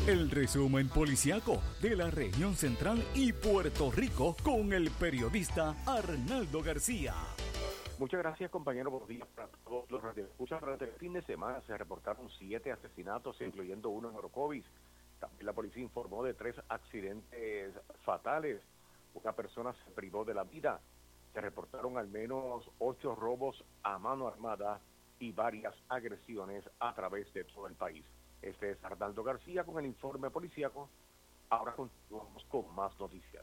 El resumen policíaco de la región central y Puerto Rico con el periodista Arnaldo García. Muchas gracias, compañero. Buenos días para todos los radioescuchas. Durante el fin de semana se reportaron 7 asesinatos, incluyendo uno en Orocovis. También la policía informó de 3 accidentes fatales. Una persona se privó de la vida. Se reportaron al menos 8 robos a mano armada y varias agresiones a través de todo el país. Este es Arnaldo García con el informe policíaco. Ahora continuamos con más noticias.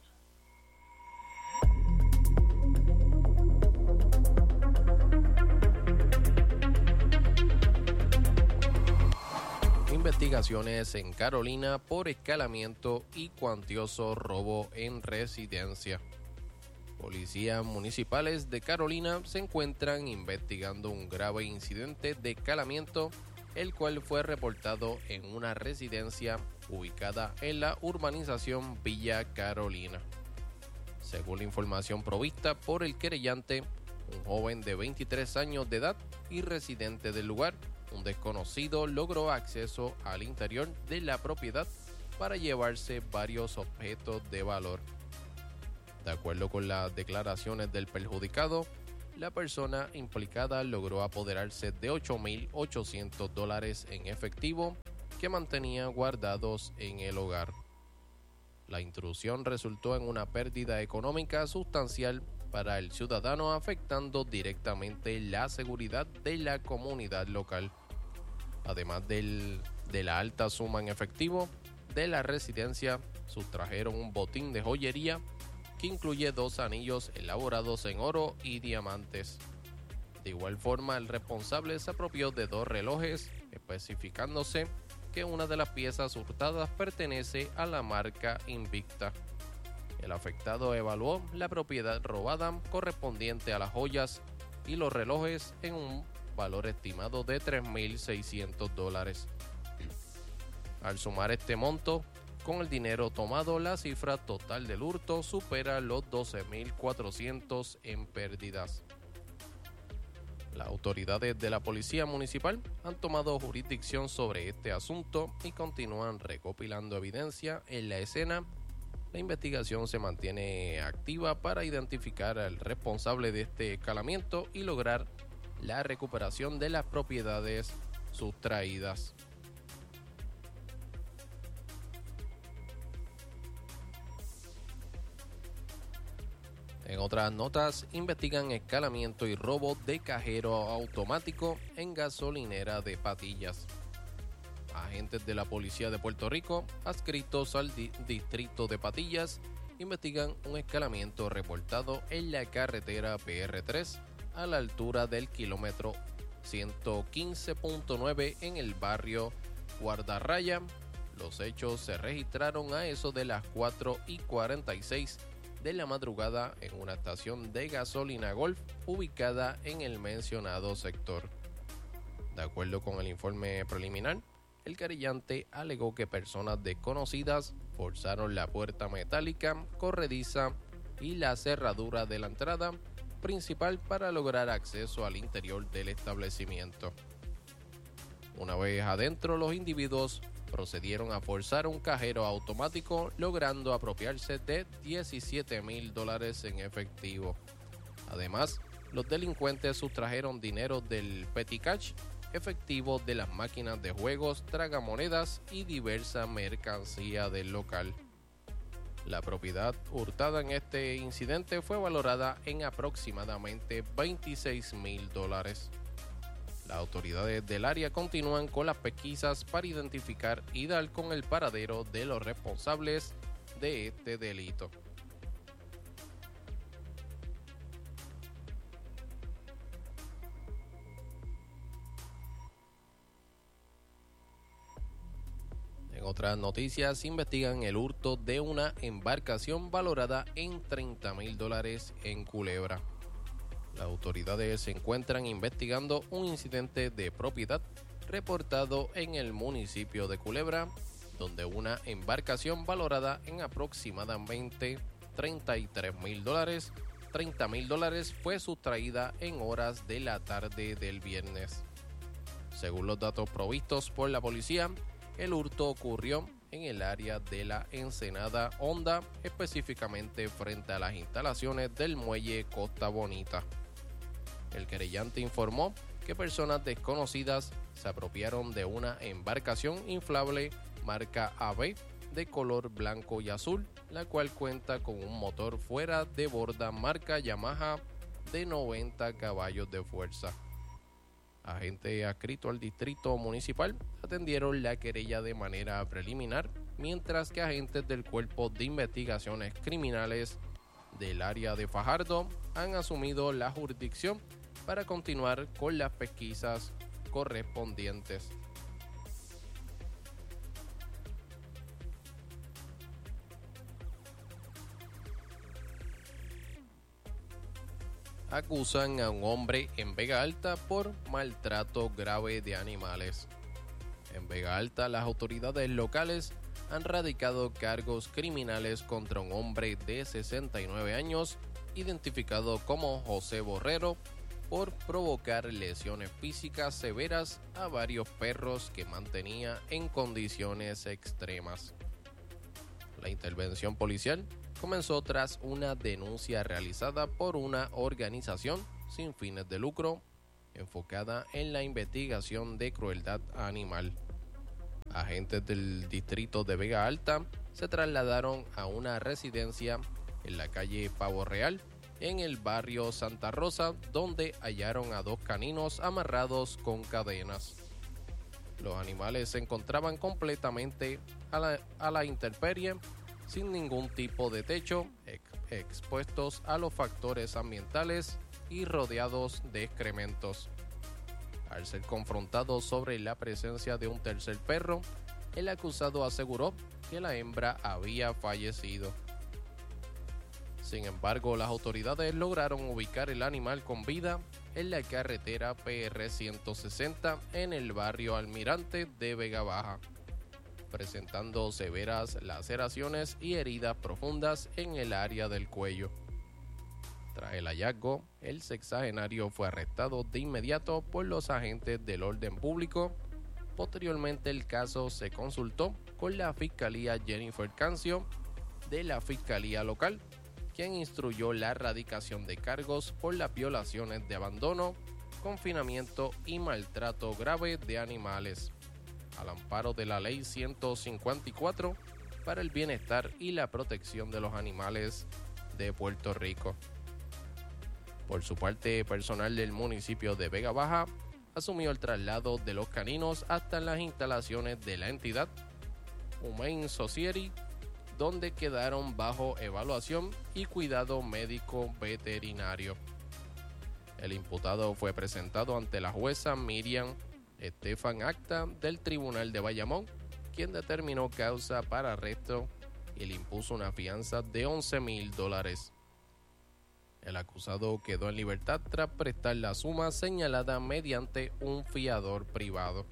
Investigaciones en Carolina por escalamiento y cuantioso robo en residencia. Policías municipales de Carolina se encuentran investigando un grave incidente de escalamiento, el cual fue reportado en una residencia ubicada en la urbanización Villa Carolina. Según la información provista por el querellante, un joven de 23 años de edad y residente del lugar, un desconocido logró acceso al interior de la propiedad para llevarse varios objetos de valor. De acuerdo con las declaraciones del perjudicado, la persona implicada logró apoderarse de $8,800 en efectivo que mantenía guardados en el hogar. La intrusión resultó en una pérdida económica sustancial para el ciudadano, afectando directamente la seguridad de la comunidad local. Además de la alta suma en efectivo, de la residencia sustrajeron un botín de joyería que incluye 2 anillos elaborados en oro y diamantes. De igual forma, el responsable se apropió de 2 relojes, especificándose que una de las piezas hurtadas pertenece a la marca Invicta. El afectado evaluó la propiedad robada correspondiente a las joyas y los relojes en un valor estimado de $3,600. Al sumar este monto con el dinero tomado, la cifra total del hurto supera los $12,400 en pérdidas. Las autoridades de la policía municipal han tomado jurisdicción sobre este asunto y continúan recopilando evidencia en la escena. La investigación se mantiene activa para identificar al responsable de este escalamiento y lograr la recuperación de las propiedades sustraídas. En otras notas, investigan escalamiento y robo de cajero automático en gasolinera de Patillas. Agentes de la Policía de Puerto Rico, adscritos al distrito de Patillas, investigan un escalamiento reportado en la carretera PR3 a la altura del kilómetro 115.9 en el barrio Guardarraya. Los hechos se registraron a eso de las 4:46 de la madrugada en una estación de gasolina Golf ubicada en el mencionado sector. De acuerdo con el informe preliminar, el querellante alegó que personas desconocidas forzaron la puerta metálica, corrediza y la cerradura de la entrada principal para lograr acceso al interior del establecimiento. Una vez adentro, los individuos procedieron a forzar un cajero automático, logrando apropiarse de $17,000 en efectivo. Además, los delincuentes sustrajeron dinero del petty cash, efectivo de las máquinas de juegos, tragamonedas y diversa mercancía del local. La propiedad hurtada en este incidente fue valorada en aproximadamente $26,000. Las autoridades del área continúan con las pesquisas para identificar y dar con el paradero de los responsables de este delito. En otras noticias, investigan el hurto de una embarcación valorada en $30,000 en Culebra. Las autoridades se encuentran investigando un incidente de propiedad reportado en el municipio de Culebra, donde una embarcación valorada en aproximadamente $30,000 fue sustraída en horas de la tarde del viernes. Según los datos provistos por la policía, el hurto ocurrió en el área de la Ensenada Honda, específicamente frente a las instalaciones del muelle Costa Bonita. El querellante informó que personas desconocidas se apropiaron de una embarcación inflable marca AB de color blanco y azul, la cual cuenta con un motor fuera de borda marca Yamaha de 90 caballos de fuerza. Agentes adscritos al distrito municipal atendieron la querella de manera preliminar, mientras que agentes del Cuerpo de Investigaciones Criminales del área de Fajardo han asumido la jurisdicción para continuar con las pesquisas correspondientes. Acusan a un hombre en Vega Alta por maltrato grave de animales. En Vega Alta, las autoridades locales han radicado cargos criminales contra un hombre de 69 años, identificado como José Borrero, por provocar lesiones físicas severas a varios perros que mantenía en condiciones extremas. La intervención policial comenzó tras una denuncia realizada por una organización sin fines de lucro enfocada en la investigación de crueldad animal. Agentes del distrito de Vega Alta se trasladaron a una residencia en la calle Pavo Real, en el barrio Santa Rosa, donde hallaron a 2 caninos amarrados con cadenas. Los animales se encontraban completamente a la intemperie, sin ningún tipo de techo, expuestos a los factores ambientales y rodeados de excrementos. Al ser confrontado sobre la presencia de un tercer perro, el acusado aseguró que la hembra había fallecido. Sin embargo, las autoridades lograron ubicar el animal con vida en la carretera PR 160 en el barrio Almirante de Vega Baja, presentando severas laceraciones y heridas profundas en el área del cuello. Tras el hallazgo, el sexagenario fue arrestado de inmediato por los agentes del orden público. Posteriormente, el caso se consultó con la Fiscalía Jennifer Cancio de la Fiscalía Local, quien instruyó la erradicación de cargos por las violaciones de abandono, confinamiento y maltrato grave de animales, al amparo de la Ley 154 para el bienestar y la protección de los animales de Puerto Rico. Por su parte, personal del municipio de Vega Baja asumió el traslado de los caninos hasta las instalaciones de la entidad Humane Society, donde quedaron bajo evaluación y cuidado médico veterinario. El imputado fue presentado ante la jueza Miriam Estefan Acta del Tribunal de Bayamón, quien determinó causa para arresto y le impuso una fianza de $11,000. El acusado quedó en libertad tras prestar la suma señalada mediante un fiador privado.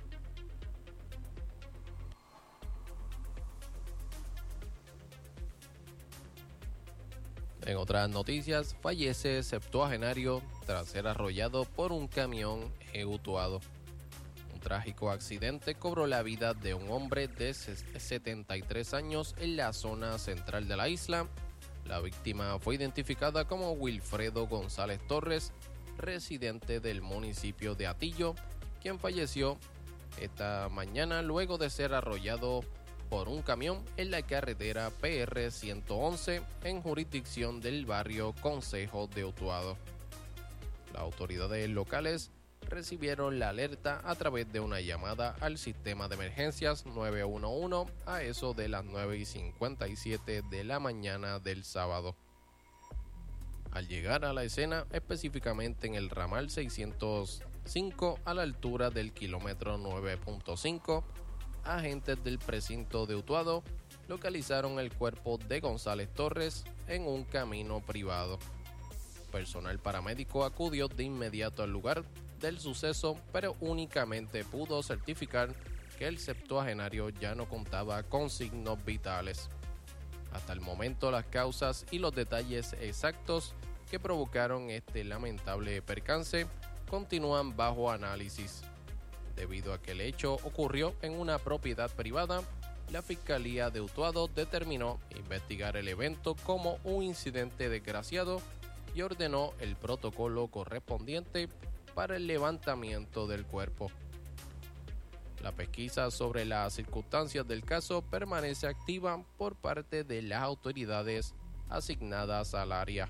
En otras noticias, fallece septuagenario tras ser arrollado por un camión en Utuado. Un trágico accidente cobró la vida de un hombre de 73 años en la zona central de la isla. La víctima fue identificada como Wilfredo González Torres, residente del municipio de Atillo, quien falleció esta mañana luego de ser arrollado por un camión en la carretera PR 111 en jurisdicción del barrio Concejo de Utuado. Las autoridades locales recibieron la alerta a través de una llamada al sistema de emergencias 911 a eso de las 9:57 de la mañana del sábado. Al llegar a la escena, específicamente en el ramal 605 a la altura del kilómetro 9.5, agentes del precinto de Utuado localizaron el cuerpo de González Torres en un camino privado. Personal paramédico acudió de inmediato al lugar del suceso, pero únicamente pudo certificar que el septuagenario ya no contaba con signos vitales. Hasta el momento, las causas y los detalles exactos que provocaron este lamentable percance continúan bajo análisis. Debido a que el hecho ocurrió en una propiedad privada, la Fiscalía de Utuado determinó investigar el evento como un incidente desgraciado y ordenó el protocolo correspondiente para el levantamiento del cuerpo. La pesquisa sobre las circunstancias del caso permanece activa por parte de las autoridades asignadas al área.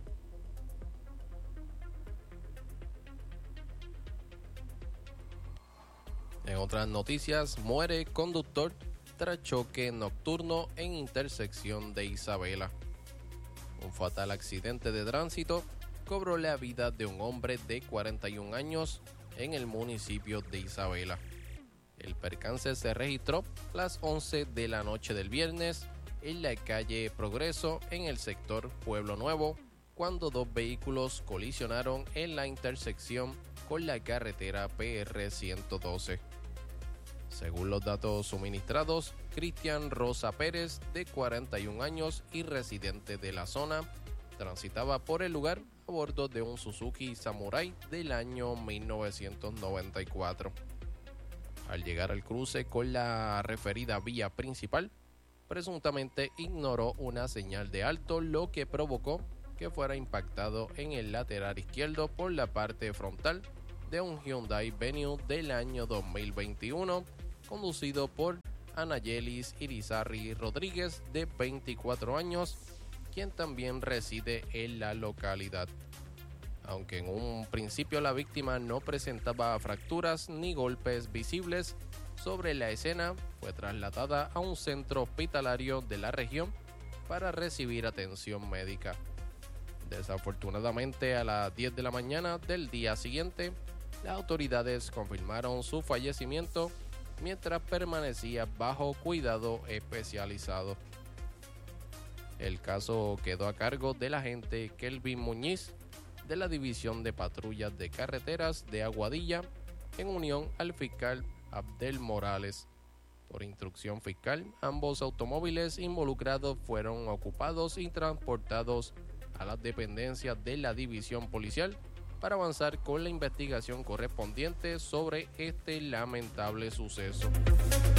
En otras noticias, muere conductor tras choque nocturno en intersección de Isabela. Un fatal accidente de tránsito cobró la vida de un hombre de 41 años en el municipio de Isabela. El percance se registró a las 11 de la noche del viernes en la calle Progreso en el sector Pueblo Nuevo, cuando dos vehículos colisionaron en la intersección con la carretera PR 112. Según los datos suministrados, Cristian Rosa Pérez, de 41 años y residente de la zona, transitaba por el lugar a bordo de un Suzuki Samurai del año 1994. Al llegar al cruce con la referida vía principal, presuntamente ignoró una señal de alto, lo que provocó que fuera impactado en el lateral izquierdo por la parte frontal de un Hyundai Venue del año 2021, conducido por Anayelis Irizarry Rodríguez, de 24 años, quien también reside en la localidad. Aunque en un principio la víctima no presentaba fracturas ni golpes visibles sobre la escena, fue trasladada a un centro hospitalario de la región para recibir atención médica. Desafortunadamente, a las 10 de la mañana del día siguiente, las autoridades confirmaron su fallecimiento mientras permanecía bajo cuidado especializado. El caso quedó a cargo del agente Kelvin Muñiz de la División de Patrullas de Carreteras de Aguadilla, en unión al fiscal Abdel Morales. Por instrucción fiscal, ambos automóviles involucrados fueron ocupados y transportados a las dependencias de la división policial para avanzar con la investigación correspondiente sobre este lamentable suceso.